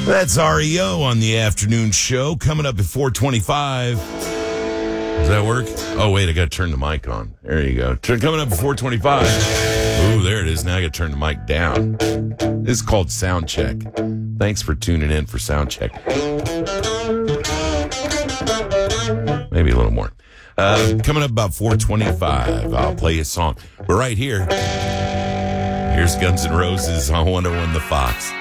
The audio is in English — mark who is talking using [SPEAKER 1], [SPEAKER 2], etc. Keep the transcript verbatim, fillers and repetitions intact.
[SPEAKER 1] That's R E O on the afternoon show. Coming up at four twenty-five. Does that work? Oh, wait, I got to turn the mic on. There you go. Turn, coming up at four twenty-five. Ooh, there it is. Now I got to turn the mic down. This is called Sound Check. Thanks for tuning in for Sound Check. Maybe a little more. Uh, coming up about four twenty-five, I'll play a song. But right here, here's Guns N' Roses on one oh one The Fox.